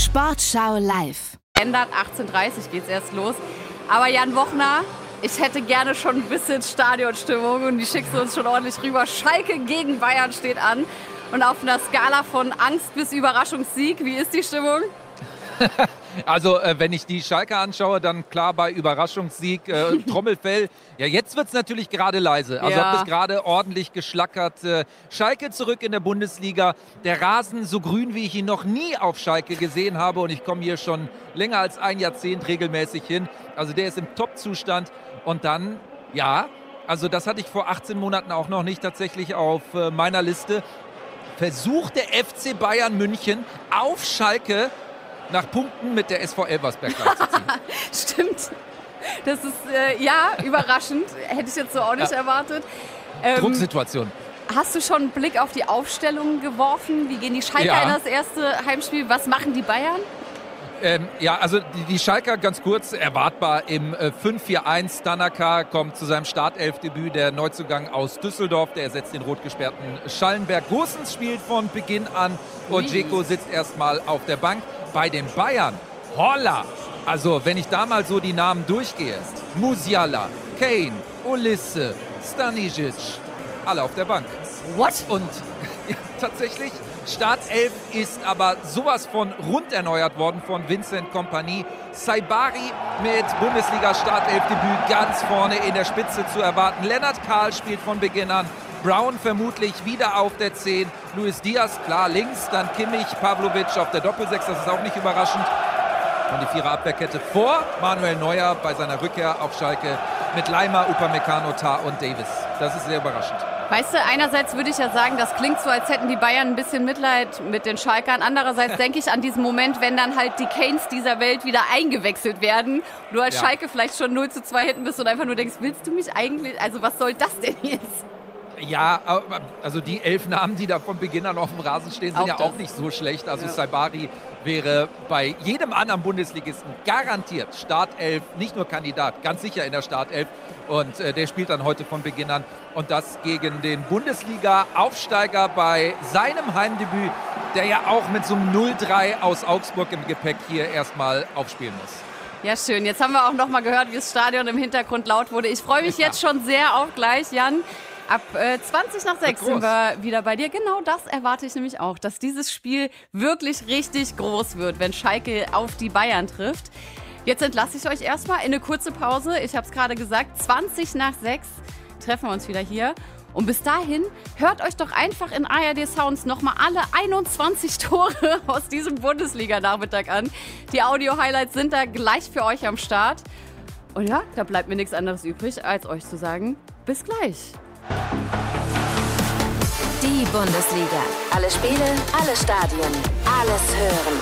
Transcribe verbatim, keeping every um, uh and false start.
Sportschau live. Ändert, achtzehn Uhr dreißig geht's erst los. Aber Jan Wochner, ich hätte gerne schon ein bisschen Stadionstimmung und die schickst du uns schon ordentlich rüber. Schalke gegen Bayern steht an. Und auf einer Skala von Angst bis Überraschungssieg, wie ist die Stimmung? Also, äh, wenn ich die Schalke anschaue, dann klar bei Überraschungssieg, äh, Trommelfell. Ja, jetzt wird es natürlich gerade leise. Also, Ja. habt es gerade ordentlich geschlackert. Äh, Schalke zurück in der Bundesliga. Der Rasen so grün, wie ich ihn noch nie auf Schalke gesehen habe. Und ich komme hier schon länger als ein Jahrzehnt regelmäßig hin. Also, der ist im Top-Zustand. Und dann, ja, also das hatte ich vor achtzehn Monaten auch noch nicht tatsächlich auf äh, meiner Liste. Versucht der F C Bayern München auf Schalke nach Punkten mit der S V Elversberg gleichzuziehen. Stimmt. Das ist, äh, ja, überraschend. Hätte ich jetzt so auch nicht Ja. erwartet. Ähm, Drucksituation. Hast du schon einen Blick auf die Aufstellung geworfen? Wie gehen die Schalker Ja. in das erste Heimspiel? Was machen die Bayern? Ähm, ja, also die, die Schalker ganz kurz erwartbar im äh, fünf vier eins. Tanaka kommt zu seinem Startelfdebüt, der Neuzugang aus Düsseldorf. Der ersetzt den rot gesperrten Schallenberg. Gosens spielt von Beginn an und Ui. Dzeko sitzt erstmal auf der Bank. Bei den Bayern, holla! Also wenn ich da mal so die Namen durchgehe, Musiala, Kane, Ulisse, Stanisic, alle auf der Bank. What? Und ja, tatsächlich, Startelf ist aber sowas von rund erneuert worden von Vincent Kompany. Saibari mit Bundesliga-Startelfdebüt ganz vorne in der Spitze zu erwarten. Lennart Kahl spielt von Beginn an. Brown vermutlich wieder auf der zehn. Luis Diaz, klar, links. Dann Kimmich, Pavlovic auf der Doppelsechs. Das ist auch nicht überraschend. Und die Vierer-Abwehrkette vor Manuel Neuer bei seiner Rückkehr auf Schalke mit Leimer, Upamecano, Tah und Davis. Das ist sehr überraschend. Weißt du, einerseits würde ich ja sagen, das klingt so, als hätten die Bayern ein bisschen Mitleid mit den Schalkern. Andererseits denke ich an diesen Moment, wenn dann halt die Kanes dieser Welt wieder eingewechselt werden. Du als Ja. Schalke vielleicht schon null zu zwei hinten bist und einfach nur denkst, willst du mich eigentlich, also was soll das denn jetzt? Ja, aber- also die elf Namen, die da von Beginn an auf dem Rasen stehen, sind Auch ja das. auch nicht so schlecht. Also Ja. Saibari wäre bei jedem anderen Bundesligisten garantiert Startelf, nicht nur Kandidat, ganz sicher in der Startelf. Und äh, der spielt dann heute von Beginn an. Und das gegen den Bundesliga-Aufsteiger bei seinem Heimdebüt, der ja auch mit so einem null drei aus Augsburg im Gepäck hier erstmal aufspielen muss. Ja, schön. Jetzt haben wir auch noch mal gehört, wie das Stadion im Hintergrund laut wurde. Ich freue mich Ja. jetzt schon sehr auf gleich, Jan. Ab äh, zwanzig nach sechs groß. sind wir wieder bei dir. Genau das erwarte ich nämlich auch, dass dieses Spiel wirklich richtig groß wird, wenn Schalke auf die Bayern trifft. Jetzt entlasse ich euch erstmal in eine kurze Pause. Ich habe es gerade gesagt, zwanzig nach sechs treffen wir uns wieder hier. Und bis dahin hört euch doch einfach in A R D Sounds nochmal alle einundzwanzig Tore aus diesem Bundesliga-Nachmittag an. Die Audio-Highlights sind da gleich für euch am Start. Und ja, da bleibt mir nichts anderes übrig, als euch zu sagen, bis gleich. Die Bundesliga. Alle Spiele, alle Stadien, alles hören.